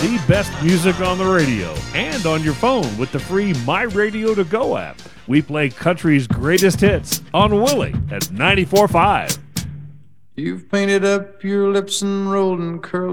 the best music on the radio and on your phone with the free My Radio To Go app. We play country's greatest hits on Willie at 94.5. You've painted up your lips and rolled and curled